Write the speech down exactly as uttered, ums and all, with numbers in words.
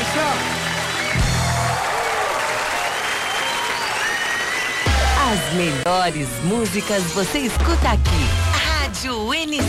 As melhores músicas você escuta aqui. Rádio N